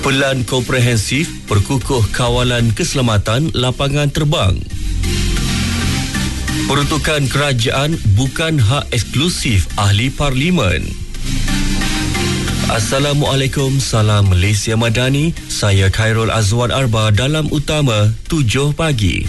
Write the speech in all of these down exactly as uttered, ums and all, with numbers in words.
Pelan komprehensif perkukuh kawalan keselamatan lapangan terbang. Peruntukan kerajaan bukan hak eksklusif ahli parlimen. Assalamualaikum, salam Malaysia Madani. Saya Khairul Azwan Arba dalam Utama tujuh pagi.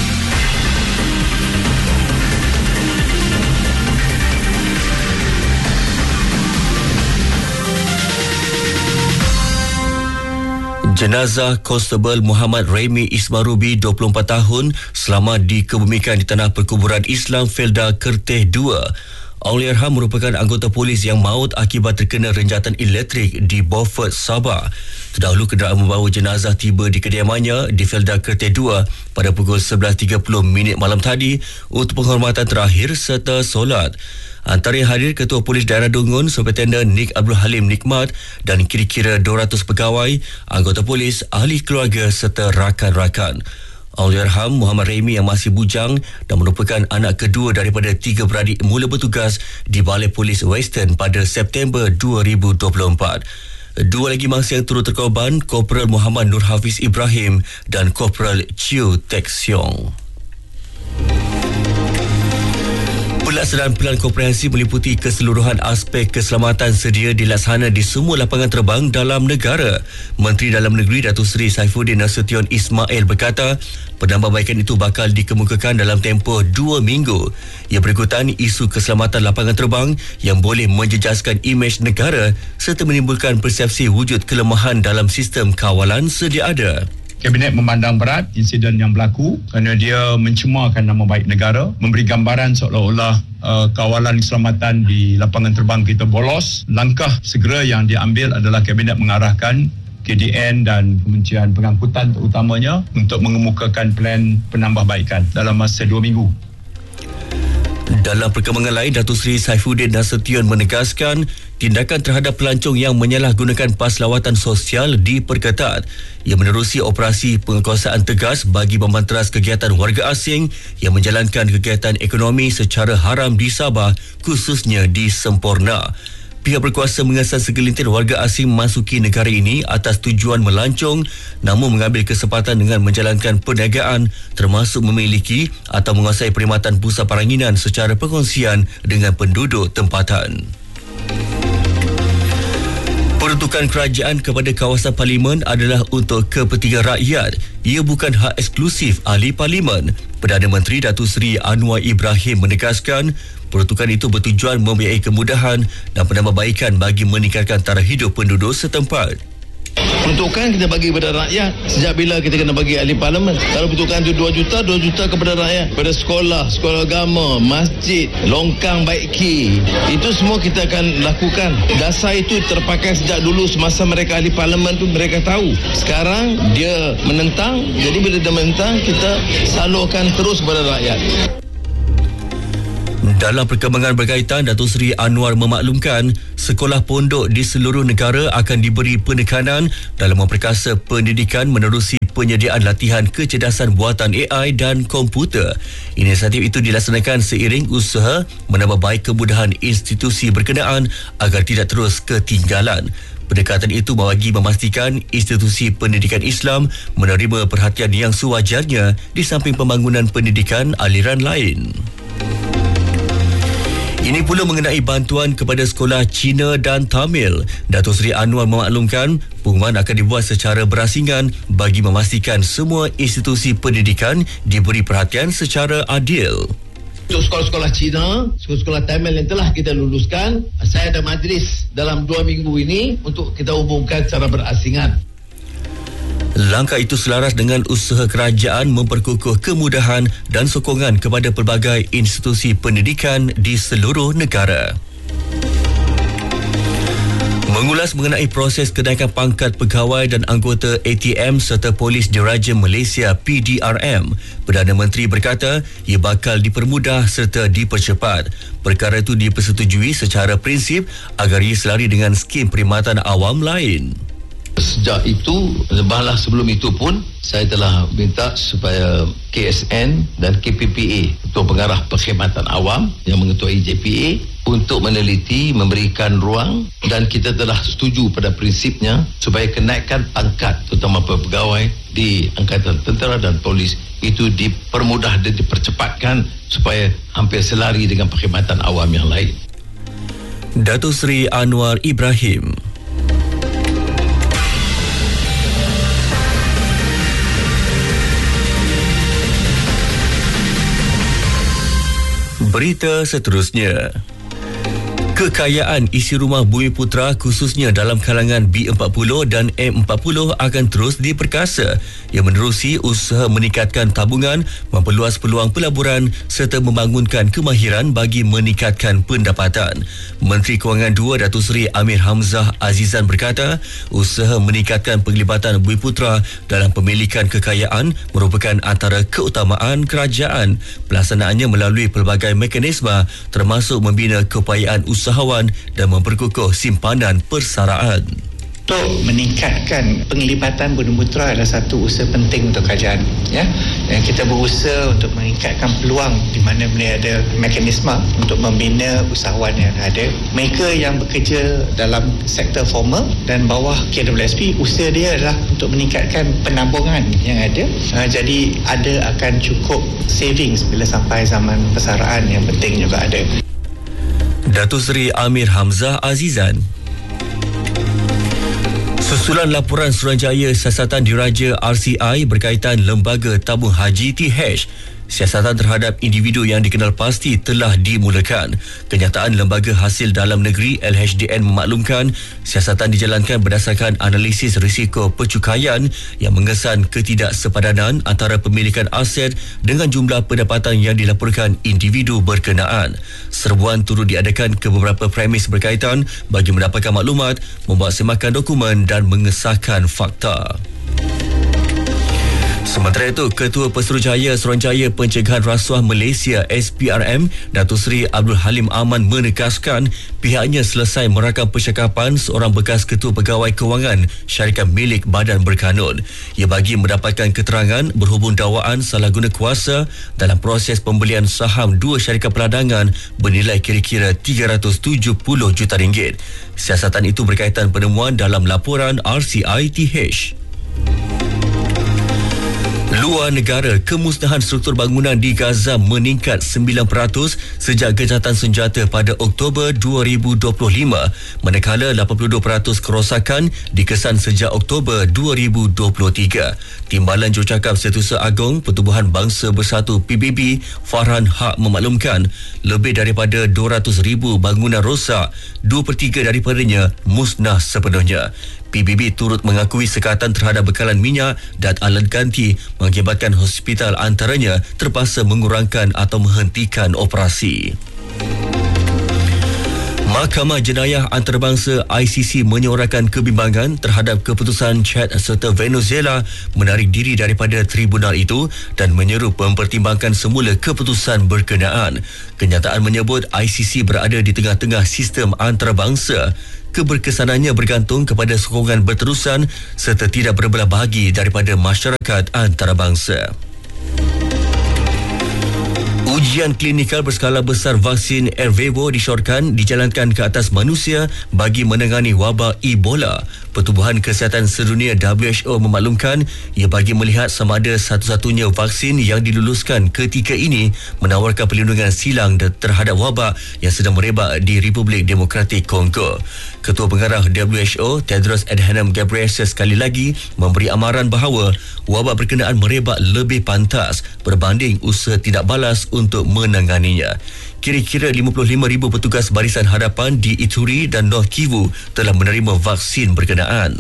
Jenazah Konstebel Muhammad Raimi Ismarubi, dua puluh empat tahun, selamat dikebumikan di Tanah Perkuburan Islam Felda Kerteh dua. Allahyarham merupakan anggota polis yang maut akibat terkena renjatan elektrik di Beaufort, Sabah. Terdahulu kenderaan membawa jenazah tiba di kediamannya di Felda Kerteh dua pada pukul sebelas tiga puluh minit malam tadi untuk penghormatan terakhir serta solat. Antara yang hadir Ketua Polis Daerah Dungun Superintendent Nik Abdul Halim Nikmat dan kira-kira dua ratus pegawai, anggota polis, ahli keluarga serta rakan-rakan. Allahyarham Muhammad Raimi yang masih bujang dan merupakan anak kedua daripada tiga beradik mula bertugas di Balai Polis Western pada September dua ribu dua puluh empat. Dua lagi mangsa yang turut terkorban, Korporal Muhammad Nur Hafiz Ibrahim dan Korporal Chiu Tek Siong. Pelaksanaan pelan komprehensif meliputi keseluruhan aspek keselamatan sedia dilaksana di semua lapangan terbang dalam negara. Menteri Dalam Negeri Datuk Seri Saifuddin Nasution Ismail berkata, penambahbaikan itu bakal dikemukakan dalam tempoh dua minggu. Ia berikutan isu keselamatan lapangan terbang yang boleh menjejaskan imej negara serta menimbulkan persepsi wujud kelemahan dalam sistem kawalan sedia ada. Kabinet memandang berat insiden yang berlaku kerana dia mencemarkan nama baik negara, memberi gambaran seolah-olah uh, kawalan keselamatan di lapangan terbang kita bolos. Langkah segera yang diambil adalah Kabinet mengarahkan K D N dan Kementerian Pengangkutan terutamanya untuk mengemukakan plan penambahbaikan dalam masa dua minggu. Dalam perkembangan lain, Datuk Seri Saifuddin Nasution menegaskan tindakan terhadap pelancong yang menyalahgunakan pas lawatan sosial diperketat. Ia menerusi operasi penguasaan tegas bagi membanteras kegiatan warga asing yang menjalankan kegiatan ekonomi secara haram di Sabah, khususnya di Semporna. Pihak berkuasa mengesan segelintir warga asing memasuki negara ini atas tujuan melancong namun mengambil kesempatan dengan menjalankan perniagaan termasuk memiliki atau menguasai perkhidmatan pusat peranginan secara perkongsian dengan penduduk tempatan. Peruntukan kerajaan kepada kawasan parlimen adalah untuk kepentingan rakyat. Ia bukan hak eksklusif ahli parlimen. Perdana Menteri Datuk Seri Anwar Ibrahim menegaskan peruntukan itu bertujuan membiayai kemudahan dan penambahbaikan bagi meningkatkan taraf hidup penduduk setempat. Peruntukan kita bagi kepada rakyat. Sejak bila kita kena bagi ahli parlimen? Kalau peruntukan itu dua juta, dua juta kepada rakyat. Pada sekolah, sekolah agama, masjid, longkang baiki. Itu semua kita akan lakukan. Dasar itu terpakai sejak dulu semasa mereka ahli parlimen tu mereka tahu. Sekarang dia menentang. Jadi bila dia menentang, kita salurkan terus kepada rakyat. Dalam perkembangan berkaitan, Datuk Seri Anwar memaklumkan sekolah pondok di seluruh negara akan diberi penekanan dalam memperkasa pendidikan menerusi penyediaan latihan kecerdasan buatan A I dan komputer. Inisiatif itu dilaksanakan seiring usaha menambah baik kemudahan institusi berkenaan agar tidak terus ketinggalan. Pendekatan itu bagi memastikan institusi pendidikan Islam menerima perhatian yang sewajarnya di samping pembangunan pendidikan aliran lain. Ini pula mengenai bantuan kepada sekolah Cina dan Tamil. Datuk Seri Anwar memaklumkan pengumuman akan dibuat secara berasingan bagi memastikan semua institusi pendidikan diberi perhatian secara adil. Untuk sekolah-sekolah Cina, sekolah-sekolah Tamil yang telah kita luluskan, saya ada majlis dalam dua minggu ini untuk kita umumkan secara berasingan. Langkah itu selaras dengan usaha kerajaan memperkukuh kemudahan dan sokongan kepada pelbagai institusi pendidikan di seluruh negara. Mengulas mengenai proses kenaikan pangkat pegawai dan anggota A T M serta Polis Diraja Malaysia P D R M, Perdana Menteri berkata ia bakal dipermudah serta dipercepat. Perkara itu dipersetujui secara prinsip agar ia selari dengan skim perkhidmatan awam lain. Sejak itu, balas sebelum itu pun saya telah minta supaya K S N dan K P P A, Ketua Pengarah Perkhidmatan Awam yang mengetuai J P A, untuk meneliti, memberikan ruang, dan kita telah setuju pada prinsipnya supaya kenaikan pangkat terutama pegawai di Angkatan Tentera dan Polis itu dipermudah dan dipercepatkan supaya hampir selari dengan perkhidmatan awam yang lain. Datuk Seri Anwar Ibrahim. Berita seterusnya. Kekayaan isi rumah Bumiputera khususnya dalam kalangan B empat puluh dan M empat puluh akan terus diperkasa yang menerusi usaha meningkatkan tabungan, memperluas peluang pelaburan serta membangunkan kemahiran bagi meningkatkan pendapatan. Menteri Kewangan dua Datuk Seri Amir Hamzah Azizan berkata, usaha meningkatkan penglibatan Bumiputera dalam pemilikan kekayaan merupakan antara keutamaan kerajaan. Pelaksanaannya melalui pelbagai mekanisme termasuk membina keupayaan usaha usahawan dan memperkukuh simpanan persaraan. Untuk meningkatkan penglibatan Bumiputera adalah satu usaha penting untuk kerajaan, ya. Dan kita berusaha untuk meningkatkan peluang di mana boleh ada mekanisme untuk membina usahawan yang ada. Mereka yang bekerja dalam sektor formal dan bawah K W S P, usaha dia adalah untuk meningkatkan penabungan yang ada. Uh, jadi ada akan cukup savings bila sampai zaman persaraan yang penting juga ada. Datuk Seri Amir Hamzah Azizan. Susulan laporan Suruhanjaya Siasatan Diraja R C I berkaitan Lembaga Tabung Haji T H, siasatan terhadap individu yang dikenal pasti telah dimulakan. Kenyataan Lembaga Hasil Dalam Negeri L H D N memaklumkan siasatan dijalankan berdasarkan analisis risiko percukaian yang mengesan ketidaksepadanan antara pemilikan aset dengan jumlah pendapatan yang dilaporkan individu berkenaan. Serbuan turut diadakan ke beberapa premis berkaitan bagi mendapatkan maklumat, membuat semakan dokumen dan mengesahkan fakta. Sementara itu, Ketua Pesuruhjaya Suruhanjaya Pencegahan Rasuah Malaysia S P R M, Datuk Seri Abdul Halim Aman menegaskan pihaknya selesai merakam percakapan seorang bekas Ketua Pegawai Kewangan syarikat milik Badan Berkanun. Ia bagi mendapatkan keterangan berhubung dakwaan salah guna kuasa dalam proses pembelian saham dua syarikat peladangan bernilai kira-kira tiga ratus tujuh puluh juta ringgit. Siasatan itu berkaitan penemuan dalam laporan R C I T H. Luar negara, kemusnahan struktur bangunan di Gaza meningkat sembilan peratus sejak gencatan senjata pada Oktober dua ribu dua puluh lima, manakala lapan puluh dua peratus kerosakan dikesan sejak Oktober dua ribu dua puluh tiga. Timbalan Jurucakap Setiausaha Agong Pertubuhan Bangsa Bersatu P B B, Farhan Haq memaklumkan lebih daripada dua ratus ribu bangunan rosak, dua per tiga daripadanya musnah sepenuhnya. P B B turut mengakui sekatan terhadap bekalan minyak dan alat ganti mengakibatkan hospital antaranya terpaksa mengurangkan atau menghentikan operasi. Mahkamah Jenayah Antarabangsa I C C menyuarakan kebimbangan terhadap keputusan Chad serta Venezuela menarik diri daripada tribunal itu dan menyeru mempertimbangkan semula keputusan berkenaan. Kenyataan menyebut I C C berada di tengah-tengah sistem antarabangsa. Keberkesanannya bergantung kepada sokongan berterusan serta tidak berbelah bahagi daripada masyarakat antarabangsa. Ujian klinikal berskala besar vaksin Ervebo disyorkan dijalankan ke atas manusia bagi menangani wabak Ebola. Pertubuhan Kesihatan Sedunia W H O memaklumkan ia bagi melihat sama ada satu-satunya vaksin yang diluluskan ketika ini menawarkan perlindungan silang terhadap wabak yang sedang merebak di Republik Demokratik Kongo. Ketua Pengarah W H O Tedros Adhanom Ghebreyesus sekali lagi memberi amaran bahawa wabak berkenaan merebak lebih pantas berbanding usaha tindak balas untuk menanganinya. Kira-kira lima puluh lima ribu petugas barisan hadapan di Ituri dan North Kivu telah menerima vaksin berkenaan.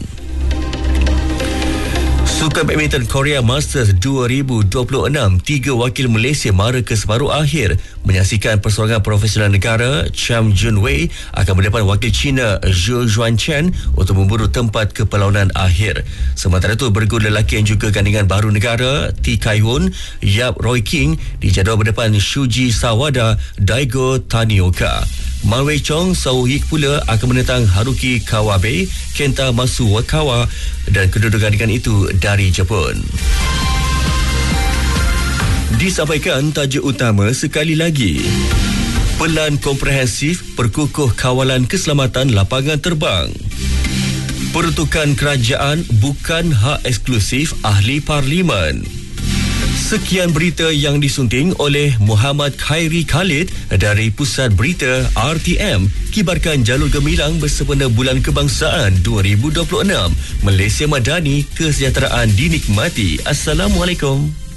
Sukan Badminton Korea Masters dua ribu dua puluh enam, tiga wakil Malaysia mara ke separuh akhir menyaksikan persoalangan profesional negara. Cham Jun Wei akan berdepan wakil China Zhou Juanchen untuk memburu tempat ke perlawanan akhir. Sementara itu, bergu lelaki yang juga gandingan baru negara T Kai-hun Yap Roy King dijadual berdepan Shuji Sawada Daigo Tanioka. Man Wei Chong Saohik pula akan menentang Haruki Kawabe, Kenta Masuwakawa dan kedudukan dengan itu dari Jepun. Disampaikan tajuk utama sekali lagi. Pelan komprehensif perkukuh kawalan keselamatan lapangan terbang. Peruntukan kerajaan bukan hak eksklusif ahli parlimen. Sekian berita yang disunting oleh Muhammad Khairi Khalid dari Pusat Berita R T M. Kibarkan jalur gemilang bersempena Bulan Kebangsaan dua ribu dua puluh enam. Malaysia Madani, kesejahteraan dinikmati. Assalamualaikum.